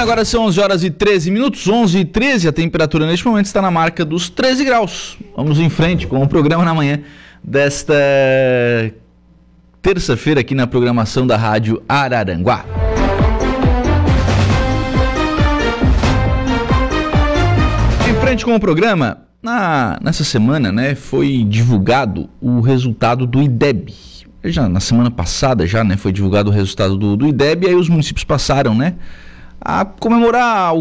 agora são 11 horas e 13 minutos, 11 e 13, a temperatura neste momento está na marca dos 13 graus. Vamos em frente com o programa na manhã desta terça-feira aqui na programação da Rádio Araranguá. Em frente com o programa, nessa semana, né, foi divulgado o resultado do IDEB. Já na semana passada foi divulgado o resultado do IDEB, e aí os municípios passaram, a comemorar,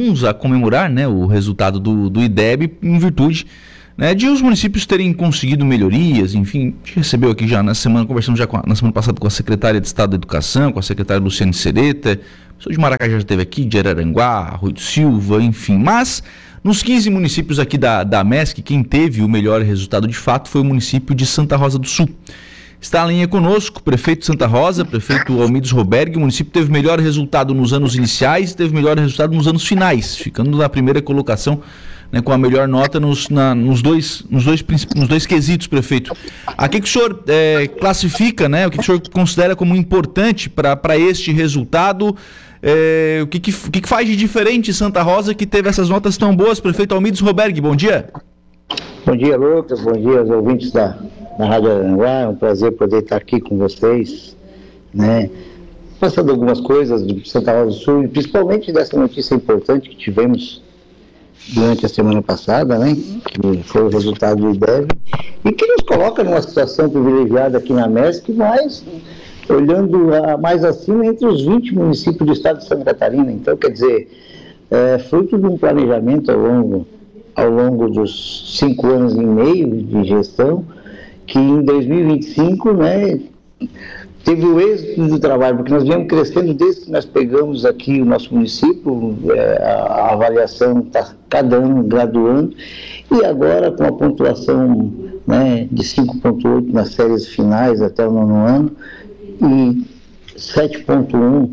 o resultado do IDEB, em virtude, de os municípios terem conseguido melhorias. Enfim, a gente recebeu aqui já na semana, conversamos já na semana passada com a secretária de Estado da Educação, com a secretária Luciane Sereta, a pessoa de Maracajá já esteve aqui, de Araranguá, Rui do Silva, enfim, mas nos 15 municípios aqui da MESC, quem teve o melhor resultado de fato foi o município de Santa Rosa do Sul. Está em linha conosco o prefeito de Santa Rosa, prefeito Almides Roberg. O município teve melhor resultado nos anos iniciais e teve melhor resultado nos anos finais, ficando na primeira colocação, com a melhor nota nos dois quesitos, prefeito. O que o senhor classifica, o que o senhor considera como importante para este resultado? O que faz de diferente Santa Rosa que teve essas notas tão boas, prefeito Almides Roberg? Bom dia. Bom dia, Lucas. Bom dia aos ouvintes da Rádio Araranguá. É um prazer poder estar aqui com vocês, passando algumas coisas de Santa Rosa do Sul, e principalmente dessa notícia importante que tivemos durante a semana passada, que foi o resultado do IDEB, e que nos coloca numa situação privilegiada aqui na MESC, mas olhando mais acima entre os 20 municípios do estado de Santa Catarina. Então, quer dizer, fruto de um planejamento ao longo dos 5 anos e meio de gestão, que em 2025, teve o êxito do trabalho, porque nós viemos crescendo desde que nós pegamos aqui o nosso município, a avaliação está cada ano graduando, e agora com a pontuação de 5,8 nas séries finais até o 9º ano, e 7,1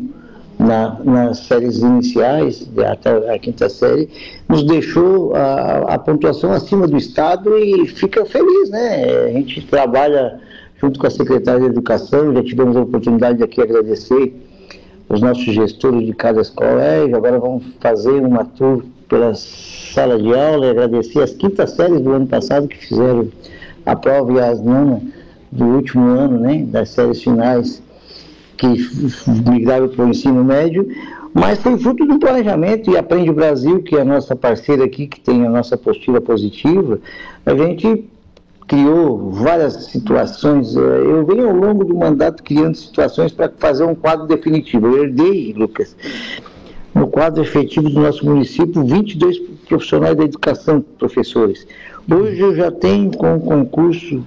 nas séries iniciais, até a 5ª série, nos deixou a pontuação acima do estado e fica feliz, A gente trabalha junto com a secretária de Educação, já tivemos a oportunidade de aqui agradecer os nossos gestores de cada colégio. Agora vamos fazer uma tour pela sala de aula e agradecer as 5ª séries do ano passado que fizeram a prova, e as 9ª do último ano, das séries finais, que migraram para o ensino médio, mas foi fruto de um planejamento, e Aprende Brasil, que é a nossa parceira aqui, que tem a nossa postura positiva. A gente criou várias situações. Eu venho ao longo do mandato criando situações para fazer um quadro definitivo. Eu herdei, Lucas, no quadro efetivo do nosso município, 22 profissionais da educação, professores. Hoje eu já tenho com o concurso,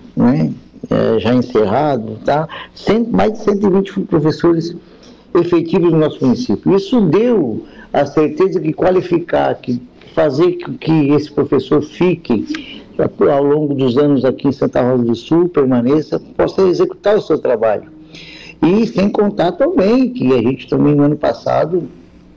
já encerrado, mais de 120 professores efetivos no nosso município. Isso deu a certeza que qualificar, que fazer que esse professor fique ao longo dos anos aqui em Santa Rosa do Sul, permaneça, possa executar o seu trabalho. E sem contar também que a gente também no ano passado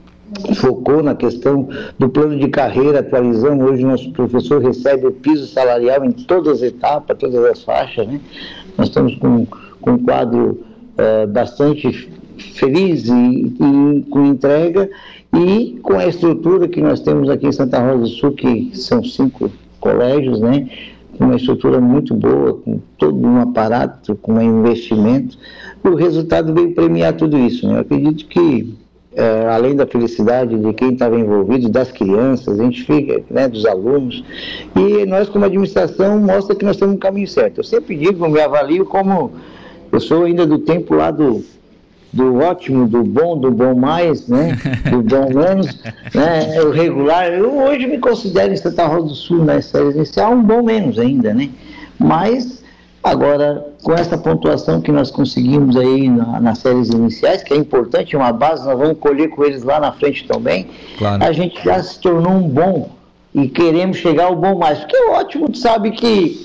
focou na questão do plano de carreira, atualizando. Hoje o nosso professor recebe o piso salarial em todas as etapas, todas as faixas, Nós estamos com um quadro bastante feliz e com entrega, e com a estrutura que nós temos aqui em Santa Rosa do Sul, que são 5 colégios, com uma estrutura muito boa, com todo um aparato, com um investimento. O resultado veio premiar tudo isso. Eu acredito que além da felicidade de quem estava envolvido, das crianças, a gente fica, dos alunos, e nós como administração mostra que nós estamos no caminho certo. Eu sempre digo, me avalio como, eu sou ainda do tempo lá do ótimo, do bom mais, do bom menos, o regular. Eu hoje me considero em Santa Rosa do Sul, na série inicial, um bom menos ainda, mas agora, com essa pontuação que nós conseguimos aí nas séries iniciais, que é importante, uma base, nós vamos colher com eles lá na frente também, claro. A gente já se tornou um bom, e queremos chegar ao bom mais, porque é ótimo, tu sabe que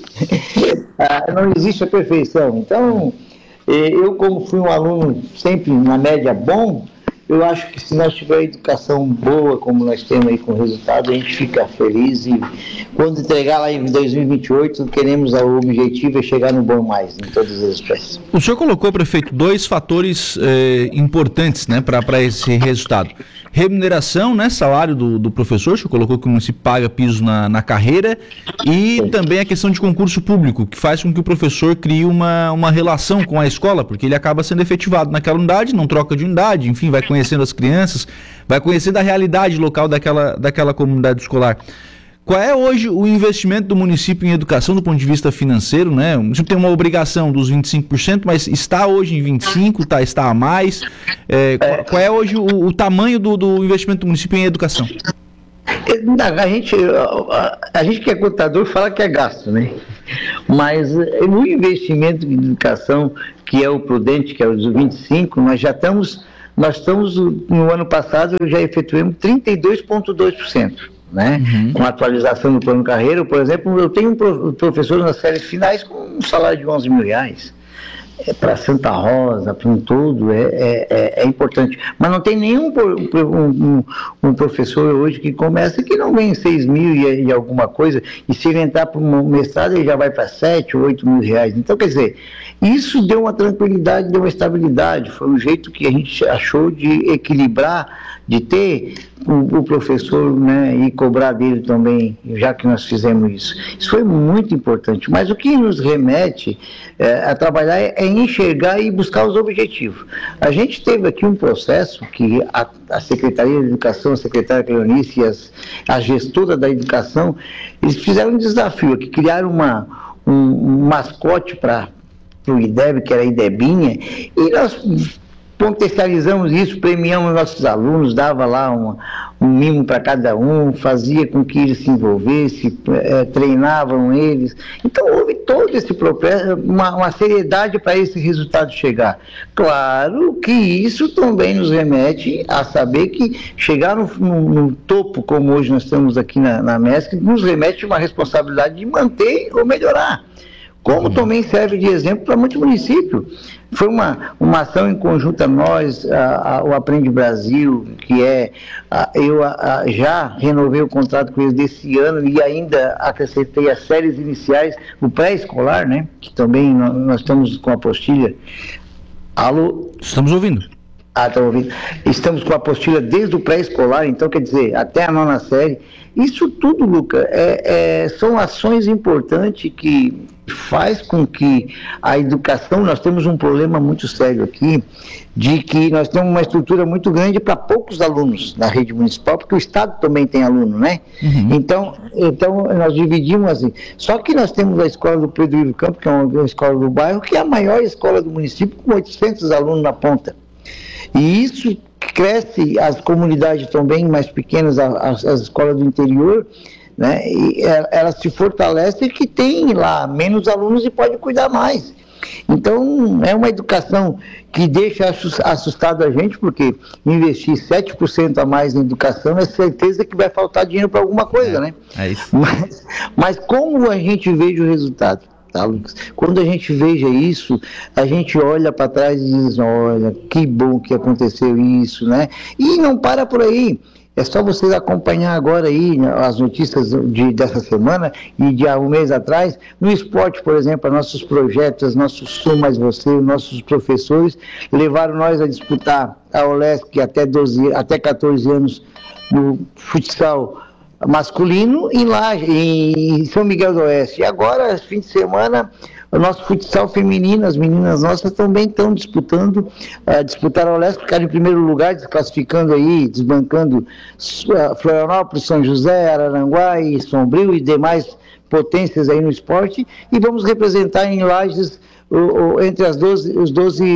não existe a perfeição. Então, eu como fui um aluno sempre na média bom, eu acho que se nós tivermos educação boa, como nós temos aí com o resultado, a gente fica feliz e quando entregar lá em 2028, queremos, o objetivo é chegar no bom mais, em todas as espécies. O senhor colocou, prefeito, dois fatores importantes, né, para esse resultado. Remuneração, né, salário do professor, o senhor colocou que o município paga piso na carreira, e sim, também a questão de concurso público, que faz com que o professor crie uma relação com a escola, porque ele acaba sendo efetivado naquela unidade, não troca de unidade, enfim, vai conhecendo as crianças, vai conhecendo a realidade local daquela comunidade escolar. Qual é hoje o investimento do município em educação do ponto de vista financeiro, né? O município tem uma obrigação dos 25%, mas está hoje em 25%, está a mais. Qual é hoje o tamanho do investimento do município em educação? A gente que é contador fala que é gasto, né? Mas no investimento em educação, que é o prudente, que é o dos 25%, nós estamos no ano passado, já efetuamos 32,2%. Né? Uhum. Com a atualização do plano carreira, por exemplo, eu tenho professores nas séries finais com um salário de R$11 mil. Para Santa Rosa, para um todo, é importante. Mas não tem nenhum um professor hoje que começa que não ganha 6 mil e alguma coisa, e se ele entrar para um mestrado, ele já vai para 7 ou 8 mil reais. Então, quer dizer, isso deu uma tranquilidade, deu uma estabilidade, foi um jeito que a gente achou de equilibrar, de ter o professor, né, e cobrar dele também, já que nós fizemos isso. Isso foi muito importante, mas o que nos remete a trabalhar é enxergar e buscar os objetivos. A gente teve aqui um processo que a Secretaria de Educação, a secretária Cleonice e a gestora da educação, eles fizeram um desafio aqui, criaram um mascote para o IDEB, que era a IDEBinha, e nós potencializamos isso, premiamos nossos alunos, dava lá um mimo para cada um, fazia com que eles se envolvessem, treinavam eles. Então houve todo esse processo, uma seriedade para esse resultado chegar. Claro que isso também nos remete a saber que chegar no topo, como hoje nós estamos aqui na MESC, nos remete uma responsabilidade de manter ou melhorar. Como também serve de exemplo para muitos municípios. Foi uma ação em conjunto nós, o Aprende Brasil, que eu já renovei o contrato com eles desse ano e ainda acrescentei as séries iniciais, o pré-escolar, né, que também nós estamos com a apostila. Alô? Estamos ouvindo. Estão ouvindo. Estamos com a apostila desde o pré-escolar, então quer dizer, até a 9ª série. Isso tudo, Luca, são ações importantes que faz com que a educação, nós temos um problema muito sério aqui, de que nós temos uma estrutura muito grande para poucos alunos na rede municipal, porque o Estado também tem aluno, né? Uhum. Então nós dividimos assim. Só que nós temos a escola do Pedro Ivo Campos, que é uma escola do bairro, que é a maior escola do município, com 800 alunos na ponta. E isso cresce as comunidades também mais pequenas, as escolas do interior, né? E elas se fortalecem que tem lá menos alunos e pode cuidar mais. Então, é uma educação que deixa assustado a gente, porque investir 7% a mais em educação é certeza que vai faltar dinheiro para alguma coisa, né? É isso. Mas como a gente veja o resultado? Tá, Lucas? Quando a gente veja isso, a gente olha para trás e diz, olha, que bom que aconteceu isso, né? E não para por aí. É só vocês acompanhar agora aí, né, as notícias dessa semana e de há um mês atrás. No esporte, por exemplo, nossos projetos, nossos Sou Mais Você, nossos professores levaram nós a disputar a OLESC até 14 anos no futsal masculino em São Miguel do Oeste. E agora, fim de semana, o nosso futsal feminino, as meninas nossas também estão disputaram a OLESC, ficaram em primeiro lugar, desclassificando aí, desbancando Florianópolis, São José, Araranguá e Sombrio e demais potências aí no esporte, e vamos representar em Lages entre os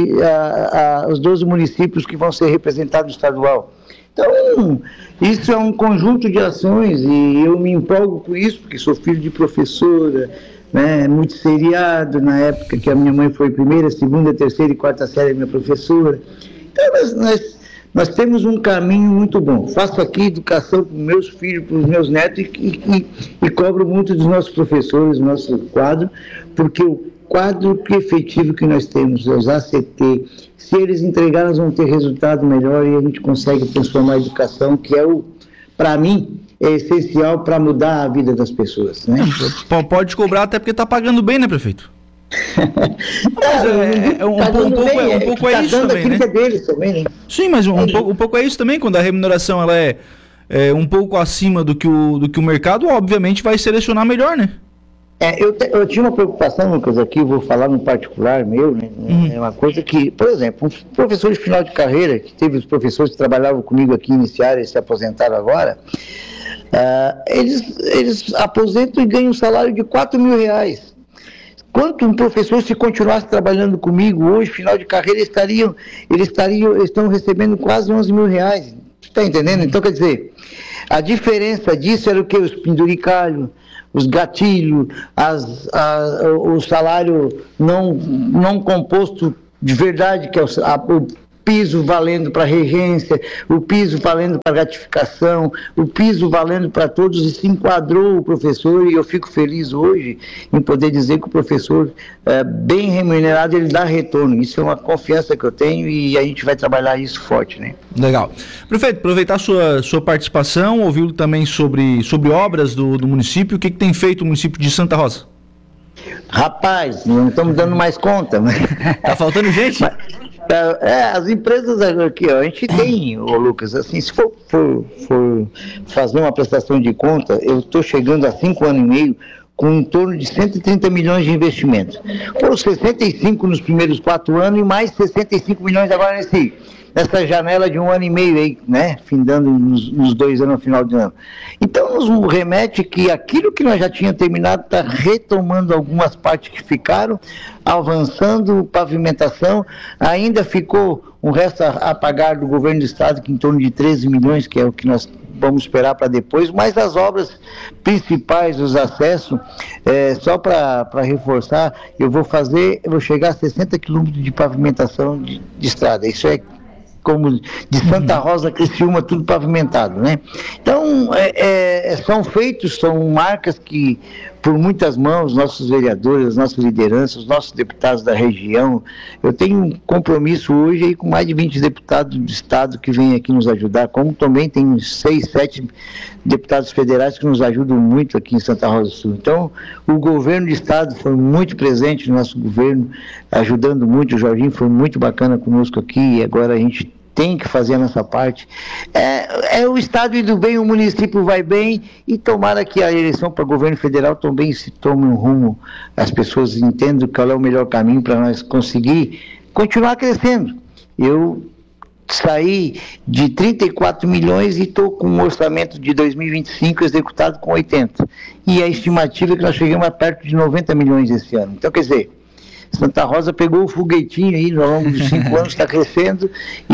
12 municípios que vão ser representados no estadual. Então, isso é um conjunto de ações e eu me empolgo com isso, porque sou filho de professora, né, muito seriado, na época que a minha mãe foi primeira, segunda, terceira e quarta série minha professora. Então, nós temos um caminho muito bom. Faço aqui educação para os meus filhos, para os meus netos e cobro muito dos nossos professores, do nosso quadro, porque quadro efetivo que nós temos, os ACT, se eles entregarem, nós vamos ter resultado melhor e a gente consegue transformar a educação, que é para mim, é essencial para mudar a vida das pessoas, né? Pode cobrar até porque está pagando bem, né, prefeito? Um pouco é isso também, né? Deles também, né? Sim, mas um pouco é isso também, quando a remuneração ela é um pouco acima do que o mercado, obviamente vai selecionar melhor, né? Eu tinha uma preocupação, Lucas, aqui, vou falar no particular meu, né? É uma coisa que, por exemplo, um professor de final de carreira, que teve os professores que trabalhavam comigo aqui, iniciaram e se aposentaram agora, eles aposentam e ganham um salário de R$4.000. Quanto um professor, se continuasse trabalhando comigo hoje, final de carreira, eles estão recebendo quase R$11.000. Você está entendendo? Então, quer dizer, a diferença disso era o que? Os penduricalhos, os gatilhos, o salário não composto de verdade, que é o piso valendo para regência, o piso valendo para gratificação, o piso valendo para todos, e se enquadrou o professor, e eu fico feliz hoje em poder dizer que o professor, bem remunerado, ele dá retorno. Isso é uma confiança que eu tenho e a gente vai trabalhar isso forte, né? Legal. Prefeito, aproveitar sua participação, ouviu também sobre obras do município, o que tem feito o município de Santa Rosa? Rapaz, não estamos dando mais conta. Tá faltando gente? As empresas aqui, ó, a gente tem, Lucas, assim, se for fazer uma prestação de conta, eu estou chegando a 5 anos e meio com em torno de 130 milhões de investimentos. Foram 65 nos primeiros 4 anos e mais 65 milhões agora nessa janela de 1 ano e meio aí, né, findando nos 2 anos no final de ano. Então nos remete que aquilo que nós já tínhamos terminado está retomando algumas partes que ficaram, avançando pavimentação, ainda ficou um resto a pagar do governo do estado, que em torno de 13 milhões, que é o que nós vamos esperar para depois, mas as obras principais, os acessos, só para reforçar, eu vou chegar a 60 quilômetros de pavimentação de estrada. Isso é como de Santa Rosa, Criciúma, tudo pavimentado, né? Então, são marcas que, por muitas mãos, nossos vereadores, nossas lideranças, os nossos deputados da região, eu tenho um compromisso hoje aí com mais de 20 deputados do estado que vêm aqui nos ajudar, como também tem 6, 7 deputados federais que nos ajudam muito aqui em Santa Rosa do Sul. Então, o governo do estado foi muito presente no nosso governo, ajudando muito. O Jorginho foi muito bacana conosco aqui, e agora a gente tem que fazer a nossa parte. O estado indo bem, o município vai bem, e tomara que a eleição para governo federal também se tome um rumo, as pessoas entendam qual é o melhor caminho para nós conseguir continuar crescendo. Eu saí de 34 milhões e estou com um orçamento de 2025 executado com 80. E a estimativa é que nós chegamos a perto de 90 milhões esse ano. Então, quer dizer, Santa Rosa pegou o foguetinho aí ao longo dos 5 anos, está crescendo e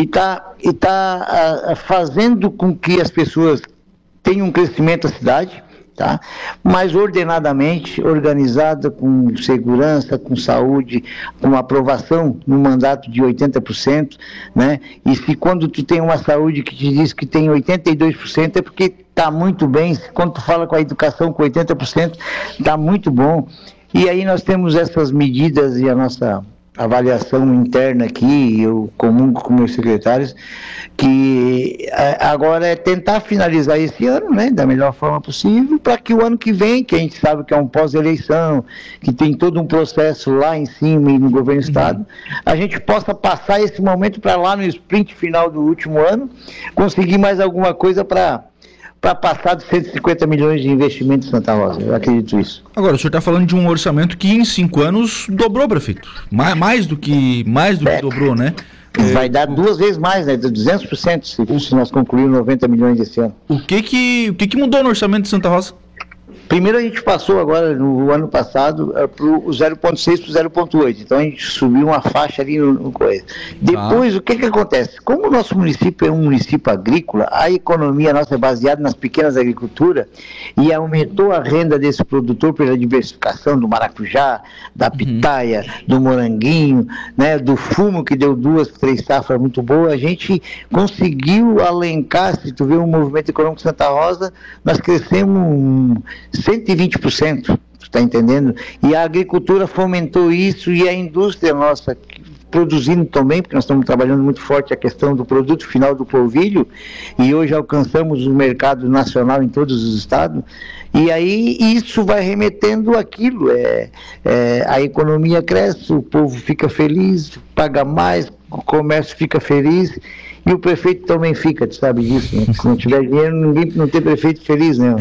está fazendo com que as pessoas tenham um crescimento da cidade, tá? Mas ordenadamente, organizada, com segurança, com saúde, com aprovação no mandato de 80%, né? E se quando tu tem uma saúde que te diz que tem 82%, é porque está muito bem. Quando tu fala com a educação com 80%, está muito bom. E aí nós temos essas medidas e a nossa avaliação interna aqui, eu comungo com meus secretários, que agora é tentar finalizar esse ano, né, da melhor forma possível, para que o ano que vem, que a gente sabe que é um pós-eleição, que tem todo um processo lá em cima e no governo do estado, a gente possa passar esse momento para lá no sprint final do último ano, conseguir mais alguma coisa para passar de 150 milhões de investimento em Santa Rosa. Eu acredito isso. Agora, o senhor está falando de um orçamento que em 5 anos dobrou, prefeito. Mais do que dobrou, né? Vai dar 2 vezes mais, né? De 200% se nós concluirmos 90 milhões esse ano. O que mudou no orçamento de Santa Rosa? Primeiro a gente passou agora, no ano passado, para o 0,6 para o 0,8. Então a gente subiu uma faixa ali no coisa. Depois, o que acontece? Como o nosso município é um município agrícola, a economia nossa é baseada nas pequenas agriculturas e aumentou a renda desse produtor pela diversificação do maracujá, da pitaia, do moranguinho, né, do fumo, que deu 2, 3 safras muito boas. A gente conseguiu alencar, se tu vê o movimento econômico de Santa Rosa, nós crescemos 120%, está entendendo? E a agricultura fomentou isso e a indústria nossa produzindo também, porque nós estamos trabalhando muito forte a questão do produto final do polvilho, e hoje alcançamos o mercado nacional em todos os estados, e aí isso vai remetendo aquilo, a economia cresce, o povo fica feliz, paga mais, o comércio fica feliz, e o prefeito também fica, tu sabe disso, né? Se não tiver dinheiro, ninguém não tem prefeito feliz, né?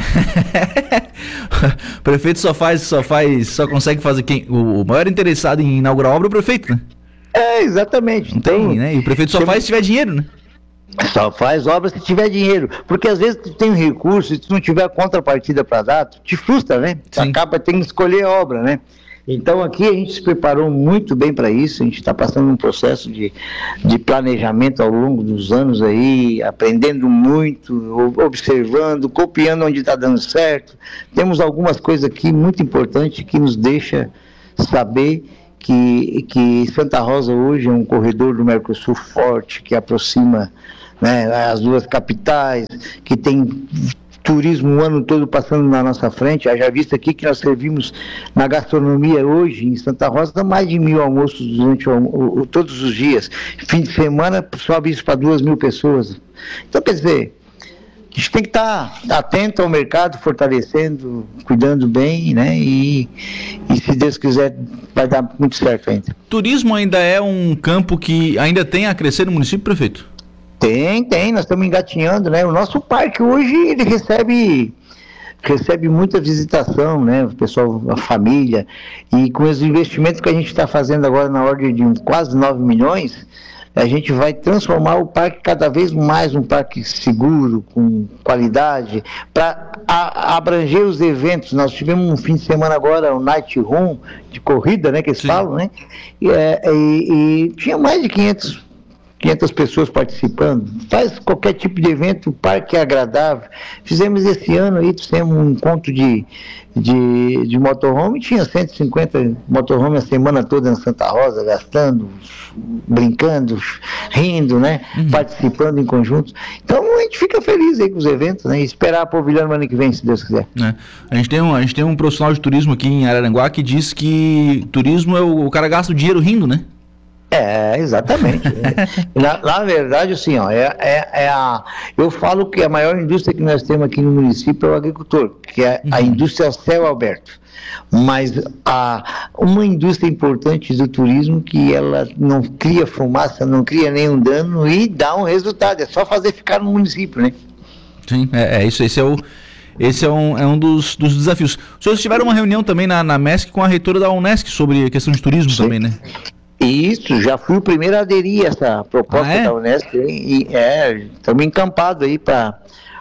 O prefeito só consegue fazer o maior interessado em inaugurar a obra é o prefeito, né? Exatamente. Não tem, né? E o prefeito só faz se tiver dinheiro, né? Só faz obra se tiver dinheiro, porque às vezes tu tem um recurso e tu não tiver contrapartida para dar, tu te frustra, né? Tu acaba tendo que escolher a obra, né? Então aqui a gente se preparou muito bem para isso, a gente está passando um processo de planejamento ao longo dos anos aí, aprendendo muito, observando, copiando onde está dando certo. Temos algumas coisas aqui muito importantes que nos deixa saber que Santa Rosa hoje é um corredor do Mercosul forte, que aproxima, né, as duas capitais, que tem turismo o ano todo passando na nossa frente. Já visto aqui que nós servimos na gastronomia hoje em Santa Rosa mais de 1.000 almoços durante todos os dias. Fim de semana sobe isso para 2.000 pessoas. Então, quer dizer, a gente tem que estar atento ao mercado, fortalecendo, cuidando bem, né? E se Deus quiser, vai dar muito certo ainda. Turismo ainda é um campo que ainda tem a crescer no município, prefeito? Tem, nós estamos engatinhando, né? O nosso parque hoje, ele recebe muita visitação, né? O pessoal, a família, e com os investimentos que a gente está fazendo agora na ordem de quase 9 milhões, a gente vai transformar o parque cada vez mais um parque seguro, com qualidade, para abranger os eventos. Nós tivemos um fim de semana agora, o Night Room, de corrida, né, que eles falam, né? E tinha mais de 500 pessoas participando. Faz qualquer tipo de evento, o parque é agradável. Fizemos esse ano aí, fizemos um encontro de motorhome, tinha 150 motorhome a semana toda em Santa Rosa, gastando, brincando, rindo, né? Participando em conjunto. Então a gente fica feliz aí com os eventos, né? E esperar a Polvilhão no ano que vem, se Deus quiser. A gente tem um profissional de turismo aqui em Araranguá que diz que turismo é o cara gasta o dinheiro rindo, né? Exatamente. Na verdade, assim, ó, eu falo que a maior indústria que nós temos aqui no município é o agricultor, que é a indústria céu aberto. Mas uma indústria importante do turismo que ela não cria fumaça, não cria nenhum dano e dá um resultado. É só fazer ficar no município, né? Sim, isso. Esse é um dos desafios. Os senhores tiveram uma reunião também na MESC com a reitora da Unesc sobre a questão de turismo. Sim. Também, né? Isso, já fui o primeiro a aderir a essa proposta da Unesco e estamos encampados aí para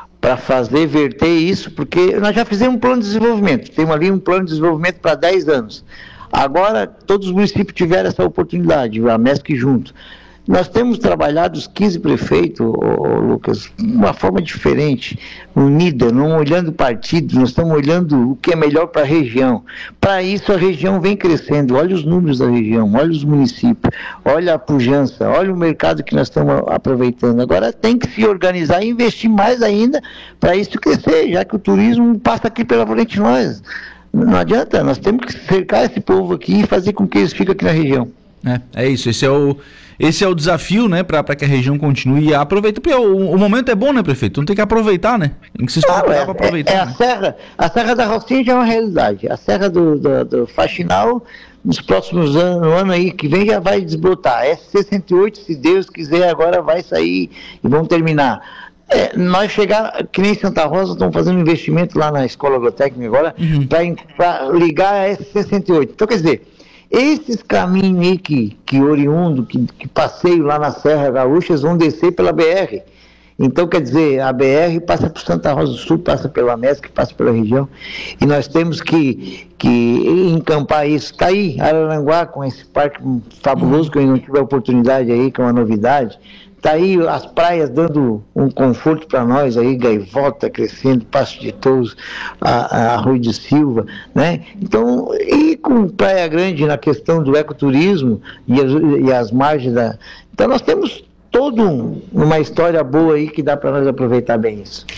verter isso, porque nós já fizemos um plano de desenvolvimento, temos ali um plano de desenvolvimento para 10 anos. Agora, todos os municípios tiveram essa oportunidade, a MESC junto. Nós temos trabalhado os 15 prefeitos, Lucas, de uma forma diferente, unida, não olhando partido, nós estamos olhando o que é melhor para a região. Para isso a região vem crescendo, olha os números da região, olha os municípios, olha a pujança, olha o mercado que nós estamos aproveitando. Agora tem que se organizar e investir mais ainda para isso crescer, já que o turismo passa aqui pela frente de nós. Não adianta, nós temos que cercar esse povo aqui e fazer com que eles fiquem aqui na região. É isso, esse é o desafio, né, para que a região continue a aproveitar, porque o momento é bom, né, prefeito? Então tem que aproveitar, né? Tem que se estruturar para aproveitar. A Serra da Rocinha já é uma realidade. A Serra do Faxinal, nos próximos anos, no ano aí que vem, já vai desbrotar. S68, se Deus quiser, agora vai sair e vamos terminar. Nós chegar, que nem Santa Rosa, estamos fazendo um investimento lá na Escola Agrotécnica agora, para ligar a S68. Então, quer dizer, esses caminhos aí que oriundo, que passeio lá na Serra Gaúcha, vão descer pela BR. Então, quer dizer, a BR passa por Santa Rosa do Sul, passa pela MESC, passa pela região, e nós temos que encampar isso. Está aí, Araranguá, com esse parque fabuloso, que eu não tive a oportunidade aí, que é uma novidade. Está aí as praias dando um conforto para nós aí, Gaivota crescendo, Passo de Touros, Arroio de Silva, né? Então, e com Praia Grande na questão do ecoturismo e as margens da... Então nós temos uma história boa aí que dá para nós aproveitar bem isso.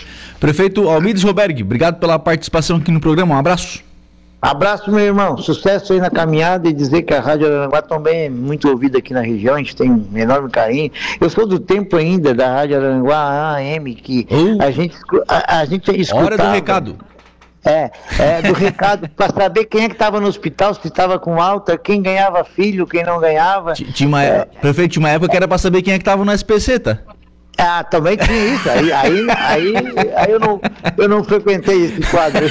Prefeito Almides Roberg, obrigado pela participação aqui no programa, um abraço. Abraço, meu irmão, sucesso aí na caminhada e dizer que a Rádio Araranguá também é muito ouvida aqui na região, a gente tem um enorme carinho. Eu sou do tempo ainda da Rádio Araranguá AM, que a gente escutava. Hora do recado. Do recado, para saber quem é que estava no hospital, se estava com alta, quem ganhava filho, quem não ganhava. Prefeito, tinha uma época que era para saber quem é que estava no SPC, tá? Também tinha isso. Aí eu não frequentei esse quadro.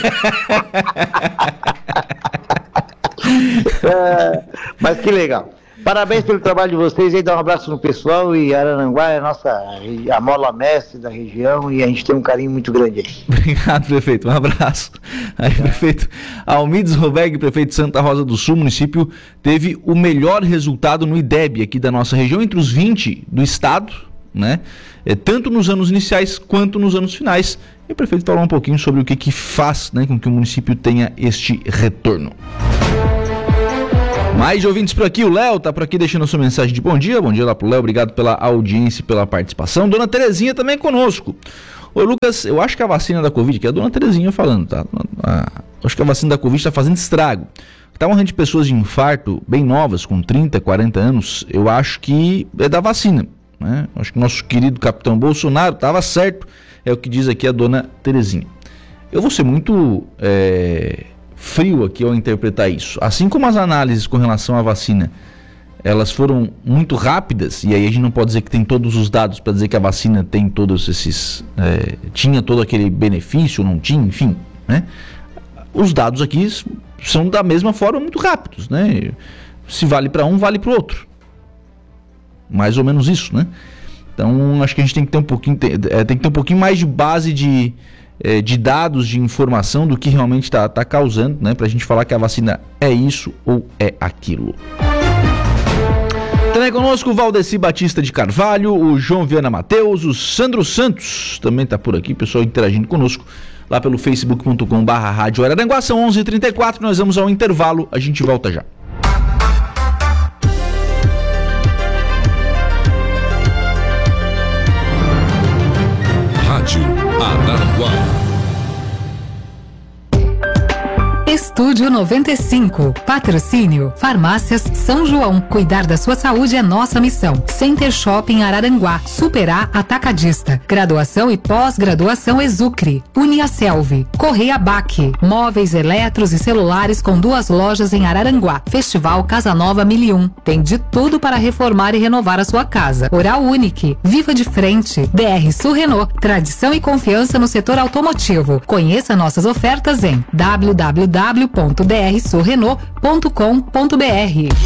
Mas que legal. Parabéns pelo trabalho de vocês aí, dá um abraço no pessoal, e Araranguá é a mola mestre da região e a gente tem um carinho muito grande aí. Obrigado, prefeito, um abraço. Aí, prefeito Almides Roberg, prefeito de Santa Rosa do Sul, município teve o melhor resultado no IDEB aqui da nossa região, entre os 20 do estado, né? Tanto nos anos iniciais quanto nos anos finais. E o prefeito falou um pouquinho sobre o que faz, né, com que o município tenha este retorno. Mais ouvintes por aqui, o Léo tá por aqui deixando a sua mensagem de bom dia lá pro Léo, obrigado pela audiência e pela participação. Dona Terezinha também conosco. Ô Lucas, eu acho que a vacina da Covid, que é a Dona Terezinha falando, tá? Acho que a vacina da Covid tá fazendo estrago. Tá morrendo de pessoas de infarto bem novas, com 30, 40 anos, eu acho que é da vacina, né? Acho que o nosso querido capitão Bolsonaro tava certo, é o que diz aqui a Dona Terezinha. Eu vou ser muito frio aqui ao interpretar isso. Assim como as análises com relação à vacina, elas foram muito rápidas, e aí a gente não pode dizer que tem todos os dados para dizer que a vacina tem todos esses... tinha todo aquele benefício, não tinha, enfim, né? Os dados aqui são da mesma forma muito rápidos, né? Se vale para um, vale para o outro. Mais ou menos isso, né? Então, acho que a gente tem que ter um pouquinho mais de base de dados, de informação do que realmente está causando, né? Para a gente falar que a vacina é isso ou é aquilo. Também conosco o Valdeci Batista de Carvalho, o João Viana Mateus, o Sandro Santos também está por aqui, pessoal interagindo conosco lá pelo facebook.com/Rádio Araranguá. São 11h34, nós vamos ao intervalo, a gente volta já. Rádio Araranguá. Estúdio 95. Patrocínio Farmácias São João. Cuidar da sua saúde é nossa missão. Center Shopping Araranguá. Superar Atacadista. Graduação e pós-graduação Exucre. Uniaselv. Correia Baque. Móveis, eletros e celulares com 2 lojas em Araranguá. Festival Casa Nova 1001. Tem de tudo para reformar e renovar a sua casa. Oral Unique. Viva de Frente. DR Sul Renault. Tradição e confiança no setor automotivo. Conheça nossas ofertas em www.drsulrenault.com.br.